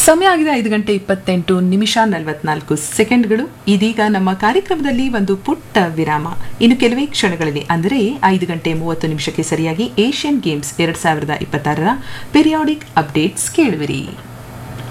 ಸಮಯ ಆಗಿದೆ 5:28 ನಿಮಿಷ 44 ಸೆಕೆಂಡ್ಗಳು. ಇದೀಗ ನಮ್ಮ ಕಾರ್ಯಕ್ರಮದಲ್ಲಿ ಒಂದು ಪುಟ್ಟ ವಿರಾಮ. ಇನ್ನು ಕೆಲವೇ ಕ್ಷಣಗಳಲ್ಲಿ ಅಂದರೆ 5:30 ನಿಮಿಷಕ್ಕೆ ಸರಿಯಾಗಿ ಏಷ್ಯನ್ ಗೇಮ್ಸ್ 2026ರ ಪಿರಿಯಾಡಿಕ್ ಅಪ್ಡೇಟ್ಸ್ ಕೇಳುವಿರಿ.